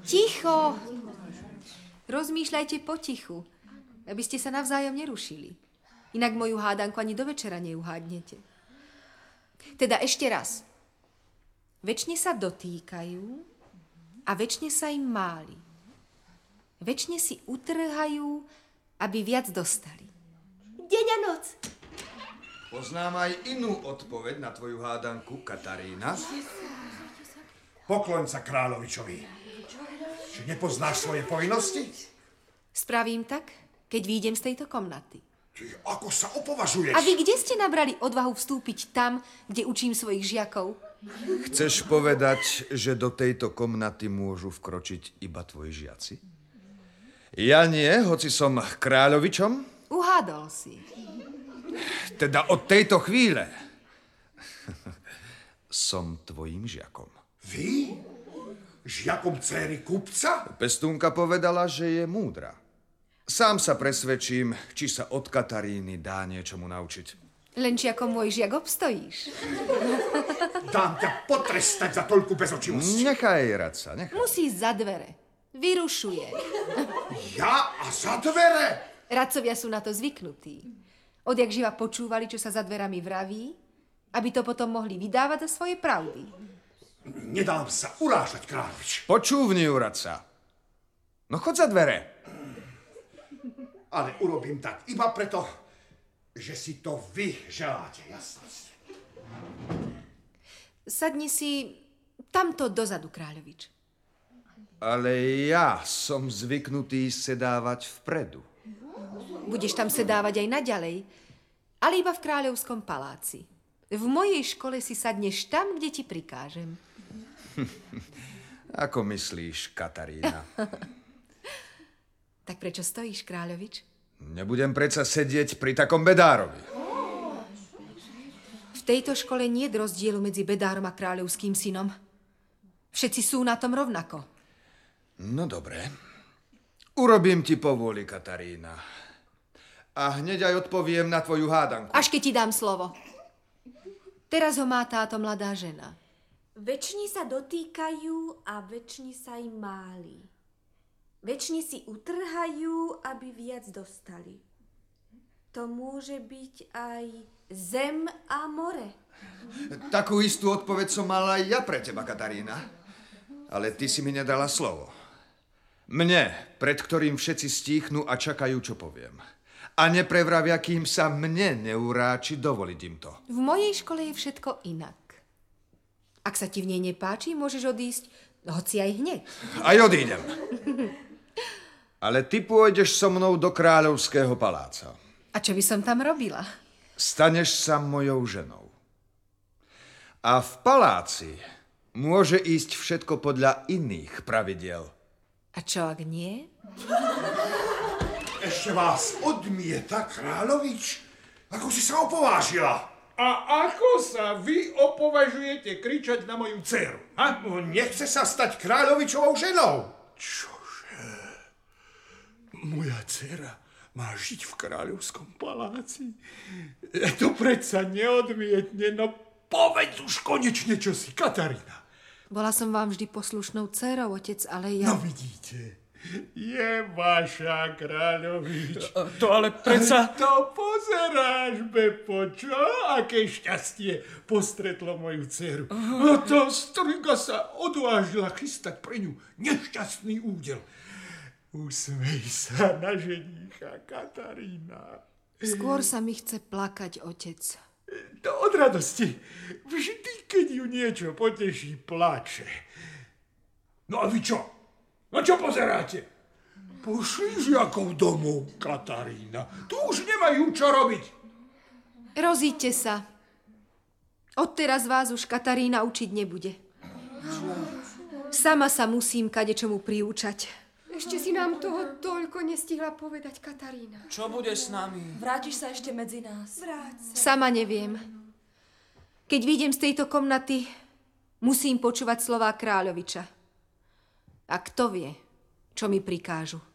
Ticho! Rozmýšľajte potichu, aby ste sa navzájom nerušili. Inak moju hádanku ani do večera neuhádnete. Teda ešte raz. Večne sa dotýkajú a večne sa im máli. Večne si utrhajú, aby viac dostali. Deň a noc. Poznám aj inú odpoveď na tvoju hádanku, Katarína. Pokloň sa kráľovičovi. Či nepoznáš svoje povinnosti? Spravím tak, keď výjdem z tejto komnaty. Ty ako sa opovažuješ? A vy kde ste nabrali odvahu vstúpiť tam, kde učím svojich žiakov? Chceš povedať, že do tejto komnaty môžu vkročiť iba tvoji žiaci? Ja nie, hoci som kráľovičom? Uhádol si. Teda od tejto chvíle som tvojím žiakom. Vy? Žiakom dcéry kupca? Pestúnka povedala, že je múdra. Sám sa presvedčím, či sa od Kataríny dá niečomu naučiť. Len či ako môj žiak obstojíš. Dám ťa potrestať za toľku bezočivosť. Nechaj, Radca, nechaj. Musí za dvere. Vyrušuje. Ja a za dvere? Radcovia sú na to zvyknutí. Odjak živa počúvali, čo sa za dverami vraví, aby to potom mohli vydávať za svoje pravdy. Nedám sa urážať, kráľovič. Počúvni, Radca. No chod za dvere. Ale urobím tak iba preto, že si to vy želáte, jasnosť. Sadni si tamto dozadu, kráľovič. Ale ja som zvyknutý sedávať vpredu. Budeš tam sedávať aj naďalej, ale iba v kráľovskom paláci. V mojej škole si sadneš tam, kde ti prikážem. Ako myslíš, Katarína? Tak prečo stojíš, kráľovič? Nebudem predsa sedieť pri takom bedárovi. V tejto škole nie je rozdielu medzi bedárom a kráľovským synom. Všetci sú na tom rovnako. No dobre. Urobím ti povôli, Katarína. A hneď aj odpoviem na tvoju hádanku. Až keď ti dám slovo. Teraz ho má táto mladá žena. Večne sa dotýkajú a večne sa im máli. Večne si utrhajú, aby viac dostali. To môže byť aj zem a more. Takú istú odpoveď som mal aj ja pre teba, Katarína. Ale ty si mi nedala slovo. Mne, pred ktorým všetci stíchnú a čakajú, čo poviem. A neprevravia, kým sa mne neuráči dovoliť im to. V mojej škole je všetko inak. Ak sa ti v nej nepáči, môžeš odísť, hoci aj hneď. Aj odídem. Ale ty pôjdeš so mnou do kráľovského paláca. A čo by som tam robila? Staneš sa mojou ženou. A v paláci môže ísť všetko podľa iných pravidiel. A čo ak nie? Ešte vás odmieta, kráľovič? Ako si sa opovážila? A ako sa vy opovažujete kričať na moju dceru? Ha? No, nechce sa stať kráľovičovou ženou. Čože? Moja dcera má žiť v kráľovskom paláci? To predsa neodmietne, no povedz už konečne čosi, Katarína. Bola som vám vždy poslušnou dcérou, otec, ale ja... No vidíte, je vaša, kráľovič. To ale predsa... To pozeráš, Bepo, čo? Aké šťastie postretlo moju dceru. No to strika sa odvážila chystať pre ňu nešťastný údel. Usmej sa na ženícha, Katarína. Skôr sa mi chce plakať, otec. To od radosti. Vždy, keď ju niečo poteší, plače. No a vy čo? No čo pozeráte? Pošli žiakov domov, Katarína. Tu už nemajú čo robiť. Rozíďte sa. Odteraz vás už Katarína učiť nebude. Sama sa musím kadečomu priúčať. Ešte si nám toho toľko nestihla povedať, Katarína. Čo bude s nami? Vrátiš sa ešte medzi nás. Vráť sa. Sama neviem. Keď vyjdem z tejto komnaty, musím počúvať slová kráľoviča. A kto vie, čo mi prikážu.